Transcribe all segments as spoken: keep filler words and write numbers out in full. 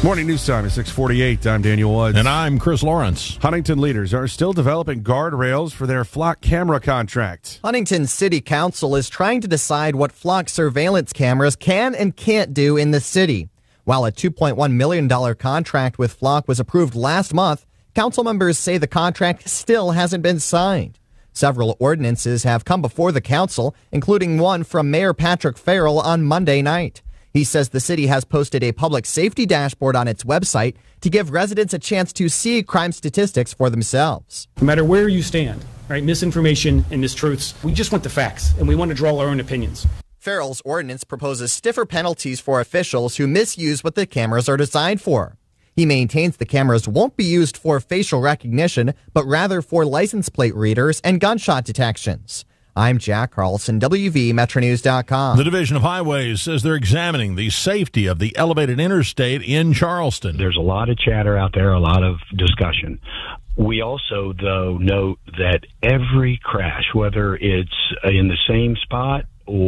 Morning news time at six forty-eight. I'm Daniel Woods. And I'm Chris Lawrence. Huntington leaders are still developing guardrails for their Flock camera contract. Huntington City Council is trying to decide what Flock surveillance cameras can and can't do in the city. While a two point one million dollars contract with Flock was approved last month, council members say the contract still hasn't been signed. Several ordinances have come before the council, including one from Mayor Patrick Farrell on Monday night. He says the city has posted a public safety dashboard on its website to give residents a chance to see crime statistics for themselves. No matter where you stand, right, misinformation and mistruths, we just want the facts, and we want to draw our own opinions. Farrell's ordinance proposes stiffer penalties for officials who misuse what the cameras are designed for. He maintains the cameras won't be used for facial recognition, but rather for license plate readers and gunshot detections. I'm Jack Carlson, W V Metro News dot com. The Division of Highways says they're examining the safety of the elevated interstate in Charleston. There's a lot of chatter out there, a lot of discussion. We also, though, note that every crash, whether it's in the same spot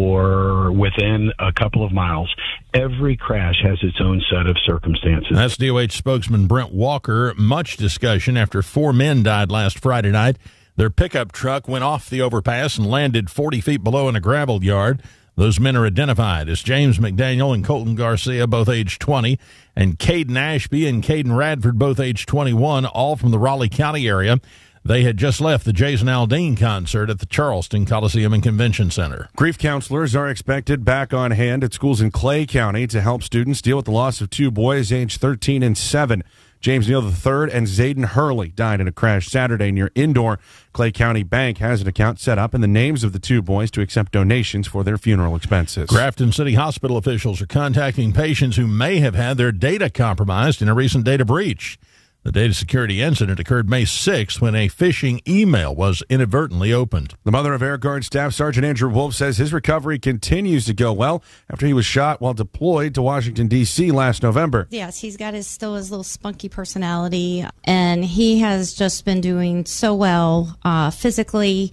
or within a couple of miles, every crash has its own set of circumstances. That's D O H spokesman Brent Walker. Much discussion after four men died last Friday night. Their pickup truck went off the overpass and landed forty feet below in a gravel yard. Those men are identified as James McDaniel and Colton Garcia, both age twenty, and Caden Ashby and Caden Radford, both age twenty-one, all from the Raleigh County area. They had just left the Jason Aldean concert at the Charleston Coliseum and Convention Center. Grief counselors are expected back on hand at schools in Clay County to help students deal with the loss of two boys aged thirteen and seven. James Neal the third and Zayden Hurley died in a crash Saturday near Indoor. Clay County Bank has an account set up in the names of the two boys to accept donations for their funeral expenses. Grafton City Hospital officials are contacting patients who may have had their data compromised in a recent data breach. The data security incident occurred May sixth when a phishing email was inadvertently opened. The mother of Air Guard Staff Sergeant Andrew Wolf says his recovery continues to go well after he was shot while deployed to Washington, D C last November. Yes, he's got his still his little spunky personality, and he has just been doing so well uh, physically.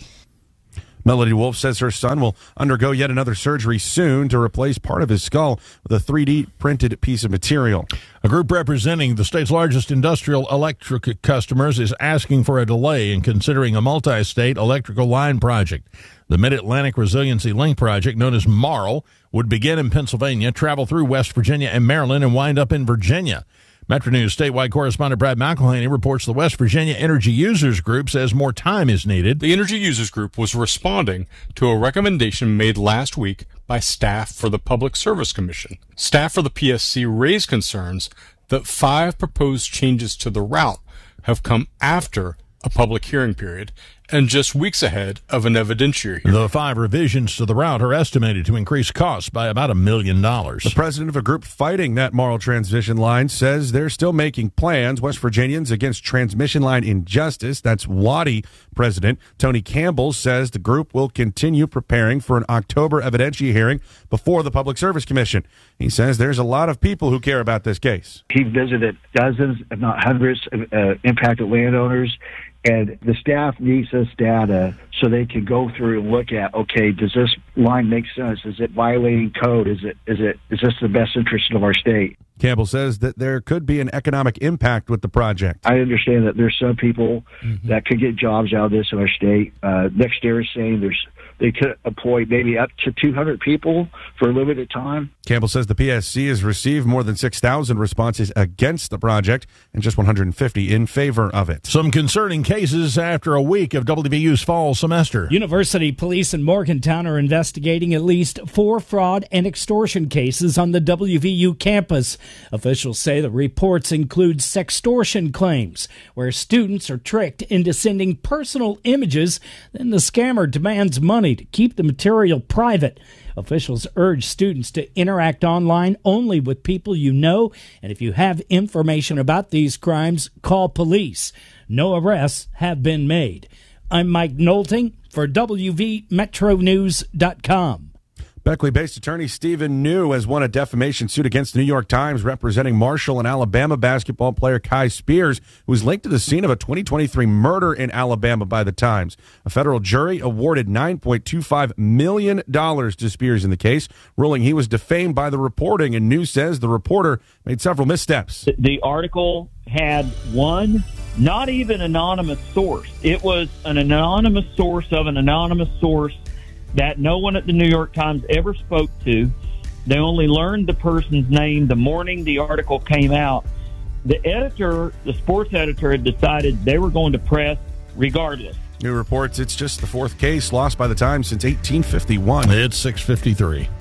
Melody Wolf says her son will undergo yet another surgery soon to replace part of his skull with a three D printed piece of material. A group representing the state's largest industrial electric customers is asking for a delay in considering a multi-state electrical line project. The Mid-Atlantic Resiliency Link project, known as MARL, would begin in Pennsylvania, travel through West Virginia and Maryland, and wind up in Virginia. Metro News statewide correspondent Brad McElhaney reports the West Virginia Energy Users Group says more time is needed. The Energy Users Group was responding to a recommendation made last week by staff for the Public Service Commission. Staff for the P S C raised concerns that five proposed changes to the route have come after a public hearing period and just weeks ahead of an evidentiary hearing. The five revisions to the route are estimated to increase costs by about a million dollars. The president of a group fighting that Marl transmission line says they're still making plans. West Virginians Against Transmission Line Injustice, that's W A D I president Tony Campbell, says the group will continue preparing for an October evidentiary hearing before the Public Service Commission. He says there's a lot of people who care about this case. He visited dozens, if not hundreds, of uh, impacted landowners. And the staff needs this data so they can go through and look at, okay, does this line make sense? Is it violating code? Is it is it is this the best interest of our state? Campbell says that there could be an economic impact with the project. I understand that there's some people mm-hmm. that could get jobs out of this in our state. Uh, NextAir is saying there's they could employ maybe up to two hundred people for a limited time. Campbell says the P S C has received more than six thousand responses against the project and just one hundred fifty in favor of it. Some concerning cases after a week of W V U's fall semester. University police in Morgantown are investigating at least four fraud and extortion cases on the W V U campus. Officials say the reports include sextortion claims, where students are tricked into sending personal images, then the scammer demands money to keep the material private. Officials urge students to interact online only with people you know, and if you have information about these crimes, call police. No arrests have been made. I'm Mike Knowlting for W V Metro News dot com. Beckley-based attorney Stephen New has won a defamation suit against the New York Times representing Marshall and Alabama basketball player Kai Spears, who was linked to the scene of a twenty twenty-three murder in Alabama by the Times. A federal jury awarded nine point two five million dollars to Spears in the case, ruling he was defamed by the reporting, and New says the reporter made several missteps. The article had one, not even anonymous source. It was an anonymous source of an anonymous source that no one at the New York Times ever spoke to. They only learned the person's name the morning the article came out. The editor, the sports editor, had decided they were going to press regardless. New reports it's just the fourth case lost by the Times since eighteen fifty-one. It's six fifty-three.